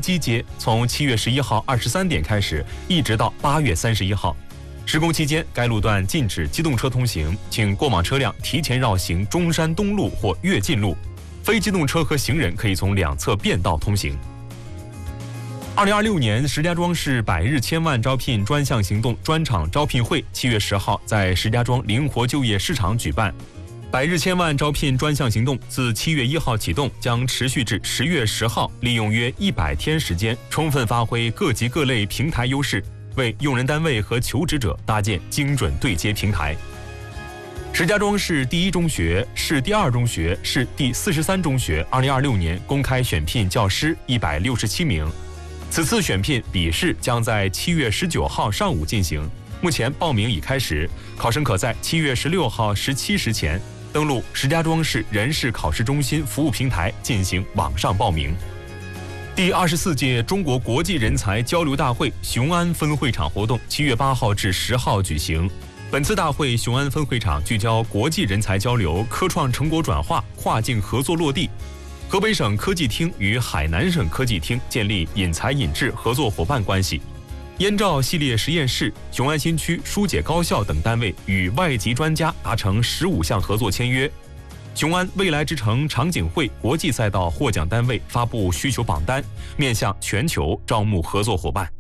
基街，从7月11号23点开始，一直到8月31号。施工期间，该路段禁止机动车通行，请过往车辆提前绕行中山东路或跃进路，非机动车和行人可以从两侧便道通行。2026年石家庄市百日千万招聘专项行动专场招聘会7月10号在石家庄灵活就业市场举办。百日千万招聘专项行动自7月1号启动，将持续至10月10号，利用约100天时间，充分发挥各级各类平台优势，为用人单位和求职者搭建精准对接平台。石家庄市第一中学、市第二中学、市第43中学2026年公开选聘教师167名。此次选聘笔试将在7月19号上午进行，目前报名已开始，考生可在7月16号17时前登录石家庄市人事考试中心服务平台进行网上报名。第24届中国国际人才交流大会雄安分会场活动7月8号至10号举行。本次大会雄安分会场聚焦国际人才交流、科创成果转化、跨境合作落地。河北省科技厅与海南省科技厅建立引才引智合作伙伴关系。燕赵系列实验室、雄安新区、疏解高校等单位与外籍专家达成15项合作签约。雄安未来之城场景会国际赛道获奖单位发布需求榜单，面向全球招募合作伙伴。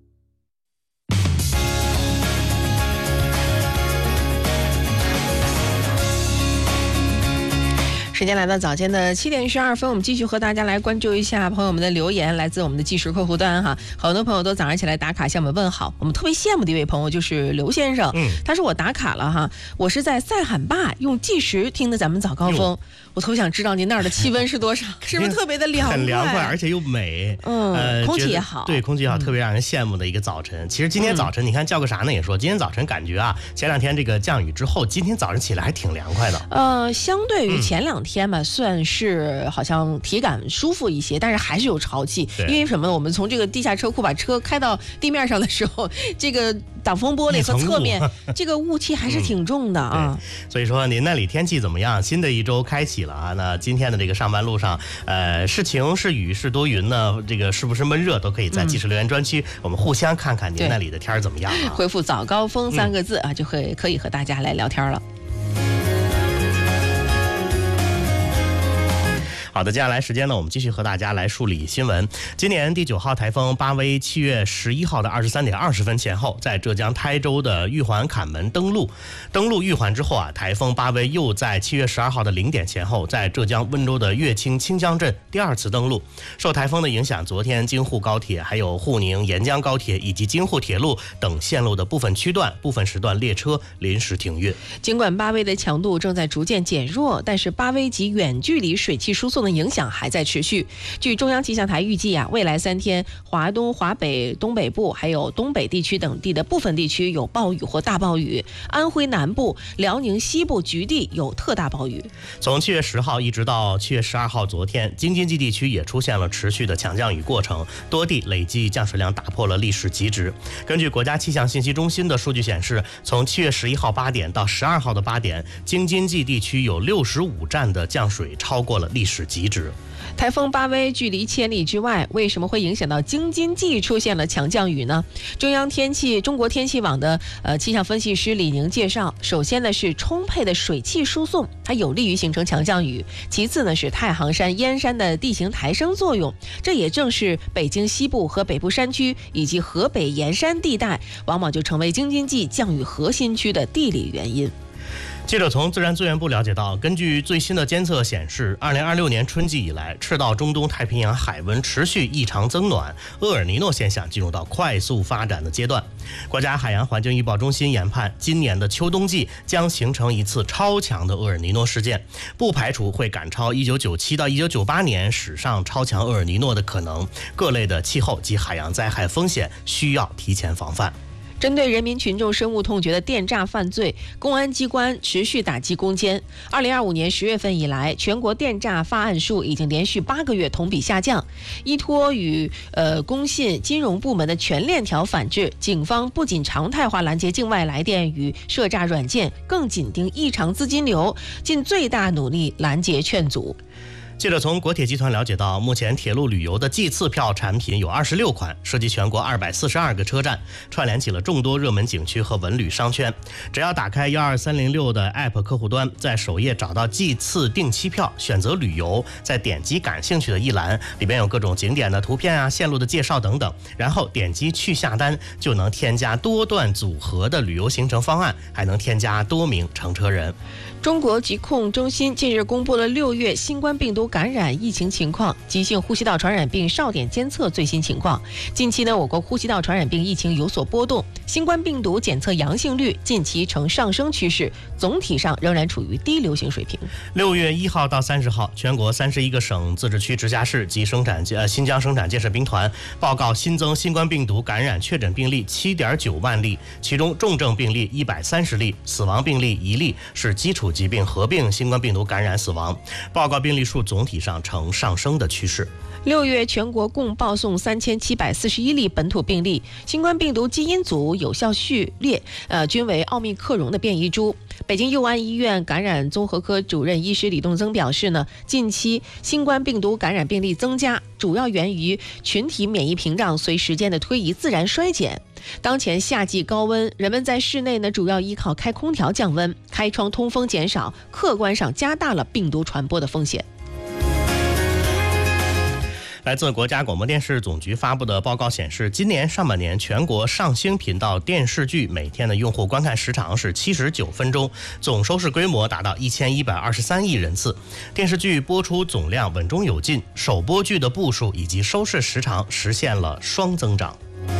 时间来到早间的7点12分，我们继续和大家来关注一下朋友们的留言，来自我们的即时客户端哈。很多朋友都早上起来打卡向我们问好，我们特别羡慕的一位朋友就是刘先生，他说我打卡了哈，我是在塞罕坝用计时听的咱们早高峰，我特别想知道您那儿的气温是多少，是不是特别的凉快？ 很凉快，而且又美， 空气也好， 对，空气也好，特别让人羡慕的一个早晨。其实今天早晨，你看叫个啥呢？也说今天早晨感觉啊，前2天这个降雨之后，今天早上起来还挺凉快的。 相对于前2天吧，算是好像体感舒服一些，但是还是有潮气。因为什么呢？我们从这个地下车库把车开到地面上的时候，这个挡风玻璃和侧面这个雾气还是挺重的啊。 所以说您那里天气怎么样？新的一周开启了啊，那今天的这个上班路上，是晴是雨是多云呢？这个是不是闷热都可以在即时留言专区，我们互相看看您那里的天怎么样啊？ 回复早高峰3个字啊，就可以和大家来聊天了。 好的，接下来时间呢，我们继续和大家来梳理新闻。今年第9号台风巴威7月11号的23点20分前后，在浙江台州的玉环坎门登陆玉环之后啊，台风巴威又在7月12号的0点前后，在浙江温州的乐清清江镇第2次登陆。受台风的影响，昨天京沪高铁、还有沪宁沿江高铁以及京沪铁路等线路的部分区段、部分时段列车临时停运。 尽管巴威的强度正在逐渐减弱，但是巴威及远距离水汽输送的影响还在持续。据中央气象台预计啊，未来3天，华东、华北、东北部还有东北地区等地的部分地区有暴雨或大暴雨，安徽南部、辽宁西部局地有特大暴雨。 从7月10号一直到7月12号，昨天京津冀地区也出现了持续的强降雨过程，多地累计降水量打破了历史极值。根据国家气象信息中心的数据显示，从7月11号8点到12号的8点，京津冀地区有65站的降水超过了历史极值。 台风巴威距离千里之外，为什么会影响到京津冀出现了强降雨呢？中国天气网的气象分析师李宁介绍，首先呢是充沛的水汽输送，它有利于形成强降雨；其次呢是太行山、燕山的地形抬升作用，这也正是北京西部和北部山区以及河北沿山地带，往往就成为京津冀降雨核心区的地理原因。 记者从自然资源部了解到，根据最新的监测显示，2026年春季以来，赤道中东太平洋海温持续异常增暖，厄尔尼诺现象进入到快速发展的阶段。国家海洋环境预报中心研判，今年的秋冬季将形成一次超强的厄尔尼诺事件，不排除会赶超1997到1998年史上超强厄尔尼诺的可能。各类的气候及海洋灾害风险需要提前防范。 针对人民群众深恶痛绝的电诈犯罪，公安机关持续打击攻坚。2025年10月份以来，全国电诈发案数已经连续8个月同比下降。依托与工信金融部门的全链条反制，警方不仅常态化拦截境外来电与涉诈软件，更紧盯异常资金流，尽最大努力拦截劝阻。 记者从国铁集团了解到，目前铁路旅游的季次票产品有26款，涉及全国242个车站，串联起了众多热门景区和文旅商圈。只要打开12306的 App 客户端，在首页找到季次定期票，选择旅游，再点击感兴趣的一栏，里边有各种景点的图片啊、线路的介绍等等，然后点击去下单，就能添加多段组合的旅游行程方案，还能添加多名乘车人。 中国疾控中心近日公布了6月新冠病毒感染疫情情况、急性呼吸道传染病哨点监测最新情况。近期呢，我国呼吸道传染病疫情有所波动，新冠病毒检测阳性率近期呈上升趋势，总体上仍然处于低流行水平。 6月1号到30号，全国31个省、自治区、直辖市及新疆生产建设兵团报告新增新冠病毒感染确诊病例7.9万例，其中重症病例130例，死亡病例1例，是基础疾病合并新冠病毒感染死亡。报告病例数总体上呈上升的趋势。 6月全国共报送3741例本土病例，新冠病毒基因组有效序列均为奥密克戎的变异株。北京佑安医院感染综合科主任医师李栋增表示呢，近期新冠病毒感染病例增加，主要源于群体免疫屏障随时间的推移自然衰减。当前夏季高温，人们在室内呢主要依靠开空调降温，开窗通风减少，客观上加大了病毒传播的风险。 来自国家广播电视总局发布的报告显示，今年上半年全国上星频道电视剧每天的用户观看时长是79分钟，总收视规模达到1123亿人次。电视剧播出总量稳中有进，首播剧的部数以及收视时长实现了双增长。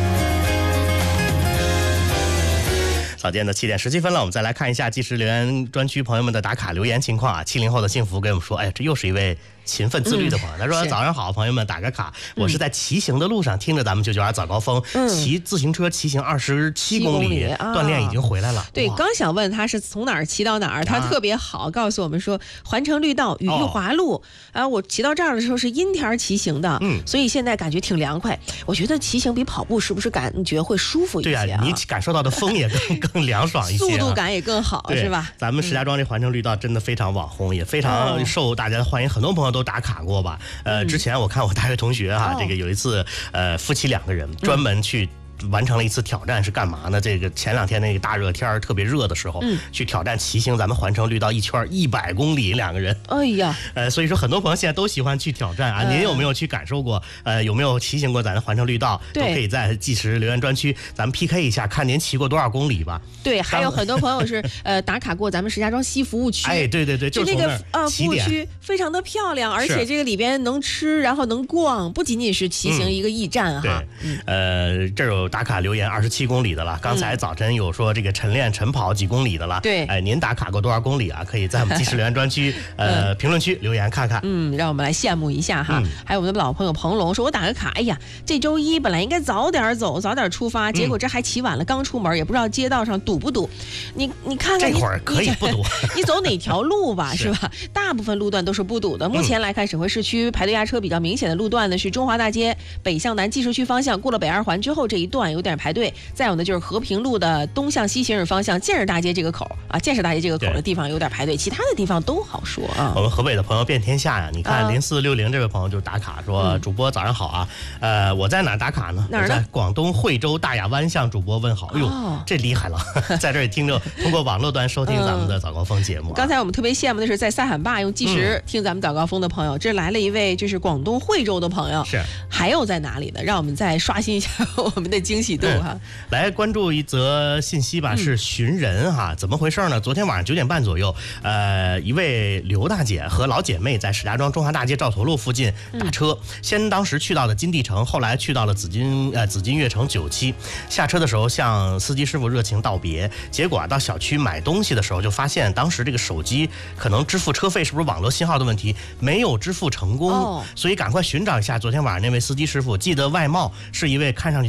早间的7点17分了，我们再来看一下即时留言专区朋友们的打卡留言情况啊。70后的幸福给我们说，这又是一位勤奋自律的朋友，他说早上好，朋友们打个卡，我是在骑行的路上听着咱们992早高峰，骑自行车骑行27公里，锻炼已经回来了。 对，刚想问他是从哪儿骑到哪儿，他特别好，告诉我们说环城绿道雨玉华路我骑到这儿的时候是阴天骑行的，所以现在感觉挺凉快。我觉得骑行比跑步是不是感觉会舒服一些对啊，你感受到的风也更凉爽一些， 速度感也更好，是吧？ 咱们石家庄这环城绿道真的非常网红，也非常受大家的欢迎，很多朋友都打卡过吧。之前我看我大学同学这个有一次夫妻2个人专门去完成了一次挑战，是干嘛呢？这个前2天那个大热天特别热的时候，去挑战骑行咱们环城绿道一圈100公里，2个人。 哎呀， 所以说很多朋友现在都喜欢去挑战啊。您有没有去感受过？有没有骑行过咱的环城绿道？都可以在即时留言专区咱们 PK 一下，看您骑过多少公里吧。 对，还有很多朋友是打卡过咱们石家庄西服务区。 对，就那个服务区非常的漂亮，而且这个里边能吃，然后能逛，不仅仅是骑行一个驿站哈。 对，这有打卡留言27公里的了。刚才早晨有说这个晨练晨跑几公里的了。 对， 您打卡过多少公里啊？可以在我们即时留言专区评论区留言看看。 让我们来羡慕一下哈。还有我们的老朋友彭龙说，我打个卡，哎呀，这周一本来应该早点走，早点出发，结果这还起晚了，刚出门也不知道街道上堵不堵。你看看， 这会儿可以不堵， 你走哪条路吧，是吧？大部分路段都是不堵的。目前来看，省会市区排队压车比较明显的路段呢是中华大街北向南技术区方向，过了北2环之后这一段有点排队。再有呢就是和平路的东向西行驶方向建设大街这个口建设大街这个口的地方有点排队，其他的地方都好说啊。 我们河北的朋友遍天下呀，你看0460这位朋友就打卡说，主播早上好啊，我在哪打卡呢？我在广东惠州大雅湾向主播问好。哎呦，这厉害了，在这里听着通过网络端收听咱们的早高峰节目。 刚才我们特别羡慕的是在塞罕坝用计时听咱们早高峰的朋友，这来了一位就是广东惠州的朋友， 是还有在哪里的？让我们再刷新一下我们的惊喜度哈。 来关注一则信息吧，是寻人哈，怎么回事呢？昨天晚上9点半左右，一位刘大姐和老姐妹在石家庄中华大街赵头路附近打车，当时去到了金地城，后来去到了紫金悦城9期，下车的时候向司机师傅热情道别，结果到小区买东西的时候就发现当时这个手机可能支付车费是不是网络信号的问题没有支付成功，所以赶快寻找一下昨天晚上那位司机师傅，记得外貌是一位看上去30多岁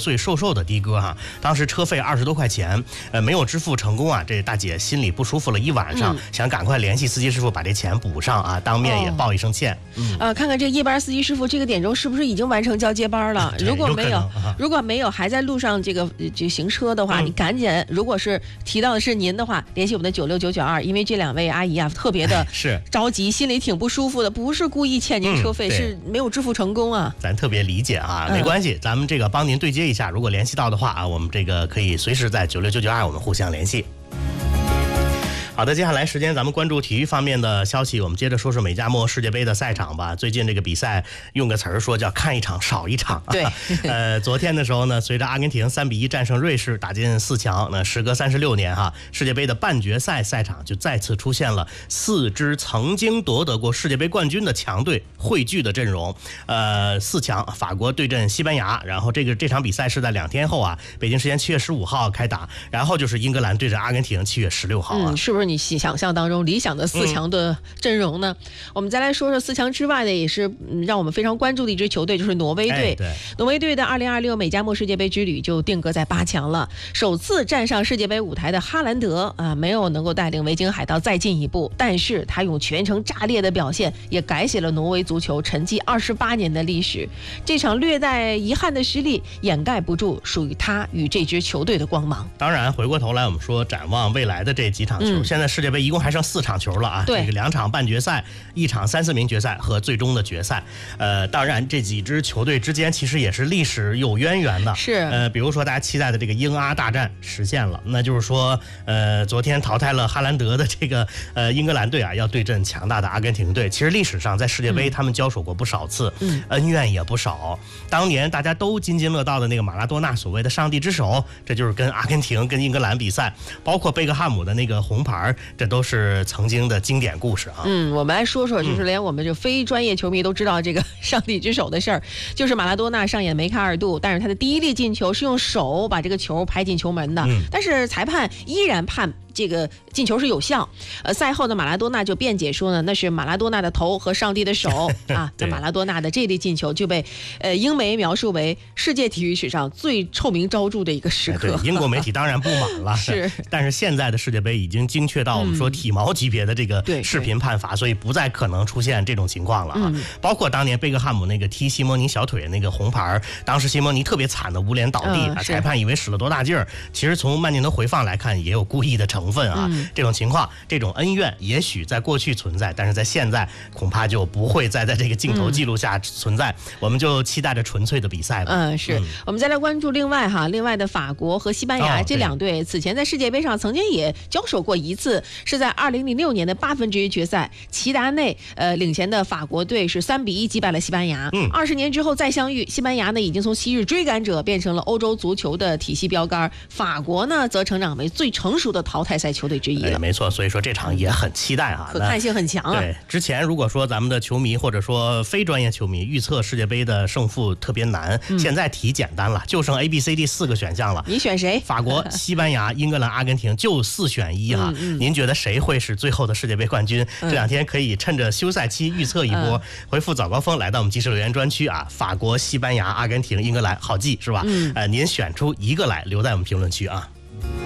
岁瘦瘦的的哥哈，当时车费20多块钱，没有支付成功啊，这大姐心里不舒服了一晚上，想赶快联系司机师傅把这钱补上啊，当面也道一声歉。 看看这夜班司机师傅这个点钟是不是已经完成交接班了？如果没有还在路上这行车的话，你赶紧，如果是提到的是您的话，联系我们的96992，因为这2位阿姨啊特别的是着急，心里挺不舒服的，不是故意欠您车费，是没有支付成功啊。 咱特别理解啊，没关系，咱们这个帮您对接一下，如果联系到的话啊，我们这个可以随时在96992我们互相联系。好的，接下来时间咱们关注体育方面的消息，我们接着说说美加墨世界杯的赛场吧。最近这个比赛用个词儿说叫看一场少一场。 对， 昨天的时候呢，随着阿根廷3-1战胜瑞士，打进4强，那时隔36年哈，世界杯的半决赛赛场就再次出现了4支曾经夺得过世界杯冠军的强队汇聚的阵容。4强，法国对阵西班牙，然后这场比赛是在2天后啊，北京时间7月15号开打，然后就是英格兰对阵阿根廷7月16号啊。 是不是你想象当中理想的4强的阵容呢？我们再来说说4强之外的，也是让我们非常关注的一支球队，就是挪威队。挪威队的2026美加墨世界杯之旅就定格在8强了。首次站上世界杯舞台的哈兰德没有能够带领维京海盗再进一步，但是他用全程炸裂的表现，也改写了挪威足球沉寂28年的历史。这场略带遗憾的失利，掩盖不住属于他与这支球队的光芒。 当然，回过头来我们说展望未来的这几场球，现在世界杯一共还剩4场球了啊，这个2场半决赛，1场3-4名决赛和最终的决赛。当然这几支球队之间其实也是历史有渊源的。 是比如说大家期待的这个英阿大战实现了，那就是说昨天淘汰了哈兰德的这个英格兰队啊，要对阵强大的阿根廷队。其实历史上在世界杯他们交手过不少次，恩怨也不少。当年大家都津津乐道的那个马拉多纳所谓的上帝之手，这就是跟阿根廷跟英格兰比赛，包括贝克汉姆的那个红牌，这都是曾经的经典故事啊。 我们来说说，就是连我们这非专业球迷都知道这个上帝之手的事儿，就是马拉多纳上演梅开2度，但是他的第一粒进球是用手把这个球拍进球门的，但是裁判依然判这个进球是有效。赛后的马拉多纳就辩解说呢，那是马拉多纳的头和上帝的手啊。那马拉多纳的这粒进球就被英媒描述为世界体育史上最臭名昭著的一个时刻。 英国媒体当然不满了， 是。 但是现在的世界杯已经精确到我们说体毛级别的这个视频判罚，所以不再可能出现这种情况了啊。包括当年贝克汉姆那个踢西蒙尼小腿那个红牌，当时西蒙尼特别惨的捂脸倒地，裁判以为使了多大劲儿，其实从慢镜头回放来看也有故意的成分啊。这种情况，这种恩怨也许在过去存在，但是在现在恐怕就不会再在这个镜头记录下存在。我们就期待着纯粹的比赛吧。 是。我们再来关注另外的法国和西班牙这2队，此前在世界杯上曾经也交手过一次，是在2006年的1/8决赛，齐达内领衔的法国队是3-1击败了西班牙。20年之后再相遇，西班牙呢已经从昔日追赶者变成了欧洲足球的体系标杆，法国呢则成长为最成熟的淘汰赛球队之一了。 没错，所以说这场也很期待啊， 可看性很强啊。 对，之前如果说咱们的球迷或者说非专业球迷预测世界杯的胜负特别难，现在题简单了，就剩 A、B、C、D 4个选项了。 你选谁？ 法国、西班牙、英格兰、阿根廷，就4选1啊。您觉得谁会是最后的世界杯冠军？这2天可以趁着休赛期预测一波，回复早高峰来到我们即时留言专区啊，法国、西班牙、阿根廷、英格兰，好记是吧？您选出一个来，留在我们评论区啊。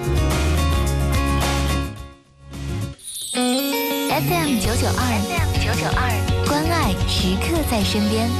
FM 992，关爱时刻在身边。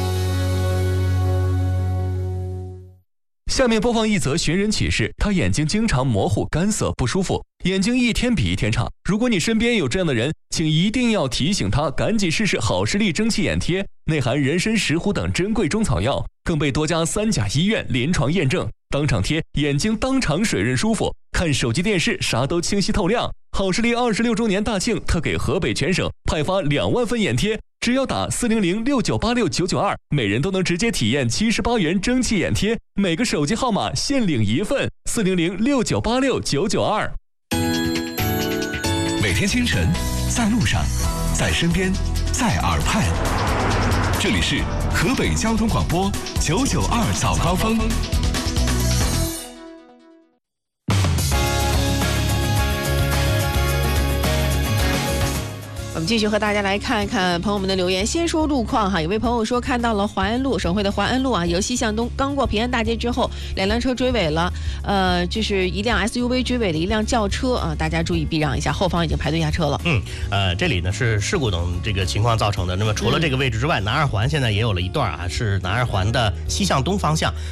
下面播放一则寻人启事，他眼睛经常模糊、干涩、不舒服，眼睛一天比一天差。如果你身边有这样的人，请一定要提醒他赶紧试试好视力蒸汽眼贴，内含人参、石斛等珍贵中草药，更被多家3甲医院临床验证。当场贴，眼睛当场水润舒服，看手机电视啥都清晰透亮。好视力26周年大庆特给河北全省派发2万份眼贴，只要打40069869992，每人都能直接体验78元蒸汽眼贴，每个手机号码限领1份，40069869992。 每天清晨，在路上，在身边，在耳畔，这里是河北交通广播992早高峰。 我们继续和大家来看看朋友们的留言。先说路况哈，有位朋友说看到了华安路，省会的华安路啊，由西向东刚过平安大街之后，2辆车追尾了，就是一辆 SUV 追尾了一辆轿车啊，大家注意避让一下，后方已经排队下车了。 这里呢是事故等这个情况造成的。那么除了这个位置之外，南二环现在也有了一段啊，是南二环的西向东方向。